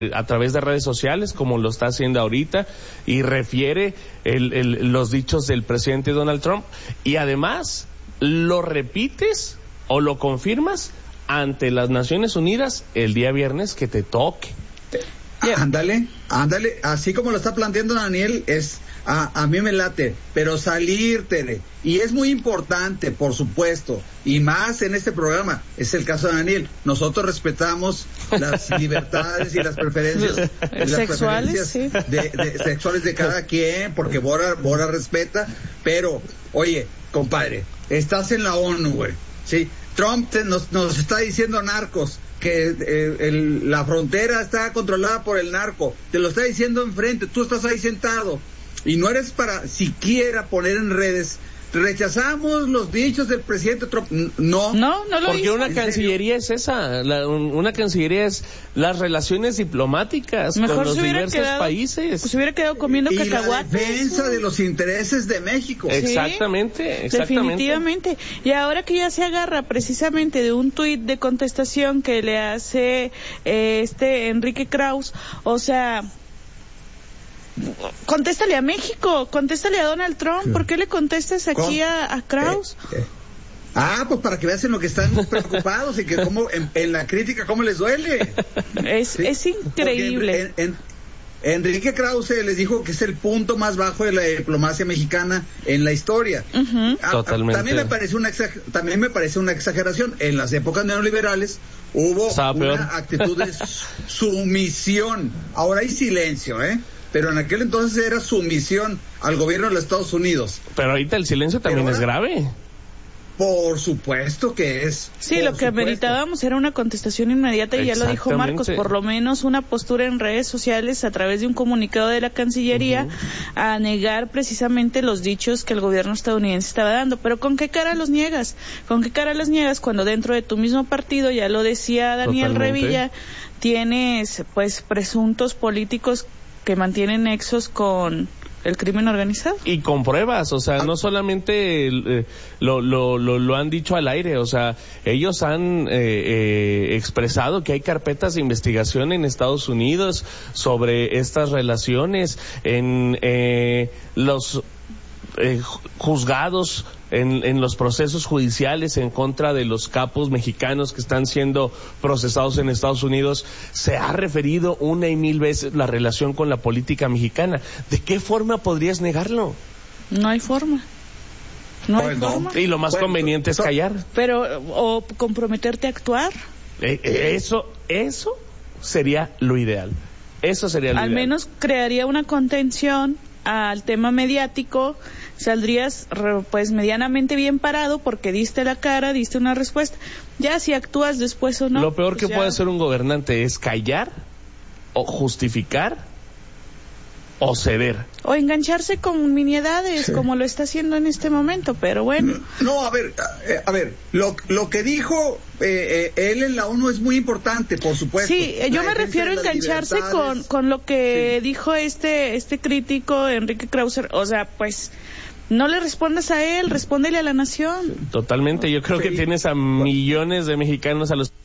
a través de redes sociales, como lo está haciendo ahorita, y refiere los dichos del presidente Donald Trump, y además lo repites o lo confirmas ante las Naciones Unidas el día viernes que te toque. Ándale, así como lo está planteando Daniel, a mí me late, pero salírtele, y es muy importante, por supuesto, y más en este programa, es el caso de Daniel, nosotros respetamos las libertades y las preferencias sexuales, sexuales de cada quien, porque Bora respeta, pero, oye, compadre, estás en la ONU, güey, ¿sí? Trump nos está diciendo narcos, que la frontera está controlada por el narco, te lo está diciendo enfrente, tú estás ahí sentado, y no eres para siquiera poner en redes, rechazamos los dichos del presidente Trump. No lo porque hizo. Una cancillería es esa, una cancillería es las relaciones diplomáticas con los diversos países. Se hubiera quedado comiendo cacahuates. La defensa de los intereses de México. Exactamente. Definitivamente. Y ahora que ya se agarra precisamente de un tuit de contestación que le hace Enrique Krause, o sea, contéstale a México, contéstale a Donald Trump, ¿por qué le contestas aquí a Krause? Pues para que veas en lo que están preocupados y que cómo en la crítica cómo les duele. Es increíble. Enrique Krause les dijo que es el punto más bajo de la diplomacia mexicana en la historia. Totalmente. También me parece una exageración. En las épocas neoliberales hubo una actitud de sumisión. Ahora hay silencio, pero en aquel entonces era sumisión al gobierno de los Estados Unidos. Pero ahorita el silencio también es grave. Por supuesto que es. Sí, lo que ameritábamos era una contestación inmediata, y ya lo dijo Marcos, por lo menos una postura en redes sociales a través de un comunicado de la Cancillería a negar precisamente los dichos que el gobierno estadounidense estaba dando. Pero ¿con qué cara los niegas? ¿Con qué cara los niegas cuando dentro de tu mismo partido, ya lo decía Daniel Revilla, tienes pues presuntos políticos que mantienen nexos con el crimen organizado? Y con pruebas, o sea, no solamente lo han dicho al aire, o sea, ellos han expresado que hay carpetas de investigación en Estados Unidos sobre estas relaciones, en los juzgados, en los procesos judiciales en contra de los capos mexicanos que están siendo procesados en Estados Unidos. Se ha referido una y mil veces la relación con la política mexicana. ¿De qué forma podrías negarlo? No hay forma. Y lo más conveniente es callar. Pero, o comprometerte a actuar. Eso sería lo ideal. Al menos crearía una contención al tema mediático, saldrías pues medianamente bien parado porque diste la cara, diste una respuesta. Ya si actúas después o no. Lo peor que puede hacer un gobernante es callar o justificar o ceder. O engancharse con miniedades, como lo está haciendo en este momento, pero bueno. No, a ver, lo que dijo él en la ONU es muy importante, por supuesto. Sí, yo me refiero a engancharse con lo que dijo este crítico Enrique Krause, o sea, pues no le respondas a él, respóndele a la nación. Totalmente, yo creo que tienes a millones de mexicanos a los